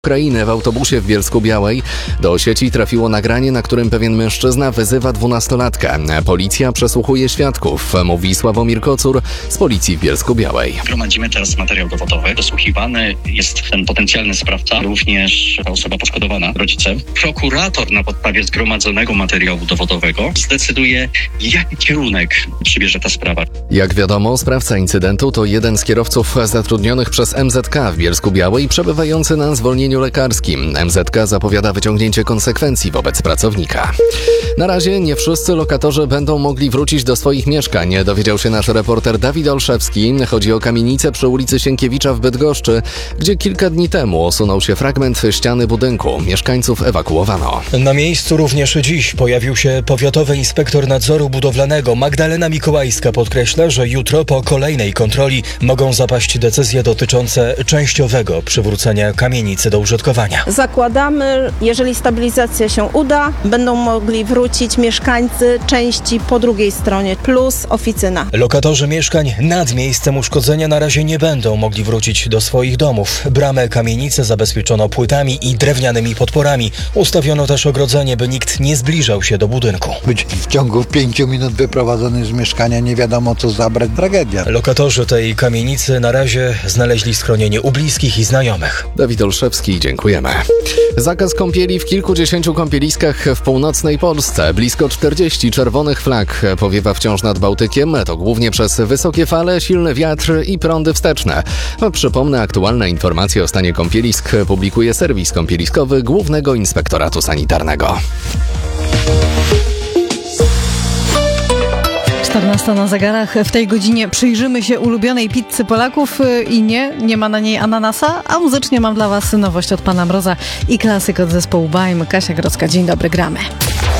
Ukrainy w autobusie w Bielsku-Białej. Do sieci trafiło nagranie, na którym pewien mężczyzna wyzywa 12-latkę. Policja przesłuchuje świadków, mówi Sławomir Kocur z policji w Bielsku-Białej. Gromadzimy teraz materiał dowodowy. Dosłuchiwany jest ten potencjalny sprawca, również ta osoba poszkodowana, rodzice. Prokurator na podstawie zgromadzonego materiału dowodowego zdecyduje, jaki kierunek przybierze ta sprawa. Jak wiadomo, sprawca incydentu to jeden z kierowców zatrudnionych przez MZK w Bielsku-Białej, przebywający na zwolnieniu lekarskim. MZK zapowiada wyciągnięcie konsekwencji wobec pracownika. Na razie nie wszyscy lokatorzy będą mogli wrócić do swoich mieszkań, dowiedział się nasz reporter Dawid Olszewski. Chodzi o kamienicę przy ulicy Sienkiewicza w Bydgoszczy, gdzie kilka dni temu osunął się fragment ściany budynku. Mieszkańców ewakuowano. Na miejscu również dziś pojawił się powiatowy inspektor nadzoru budowlanego. Magdalena Mikołajska podkreśla, że jutro po kolejnej kontroli mogą zapaść decyzje dotyczące częściowego przywrócenia kamienicy do użytkowania. Zakładamy, jeżeli stabilizacja się uda, będą mogli wrócić mieszkańcy części po drugiej stronie, plus oficyna. Lokatorzy mieszkań nad miejscem uszkodzenia na razie nie będą mogli wrócić do swoich domów. Bramę kamienicy zabezpieczono płytami i drewnianymi podporami. Ustawiono też ogrodzenie, by nikt nie zbliżał się do budynku. Być w ciągu 5 minut wyprowadzony z mieszkania, nie wiadomo co zabrać, tragedia. Lokatorzy tej kamienicy na razie znaleźli schronienie u bliskich i znajomych. Dawid Olszewski, dziękujemy. Zakaz kąpieli w kilkudziesięciu kąpieliskach w północnej Polsce. Blisko 40 czerwonych flag powiewa wciąż nad Bałtykiem. To głównie przez wysokie fale, silny wiatr i prądy wsteczne. Przypomnę, aktualne informacje o stanie kąpielisk publikuje serwis kąpieliskowy Głównego Inspektoratu Sanitarnego. 14 na zegarach. W tej godzinie przyjrzymy się ulubionej pizzy Polaków i nie ma na niej ananasa, a muzycznie mam dla Was nowość od Pana Mroza i klasyk od zespołu Baim. Kasia Grodzka, dzień dobry, gramy.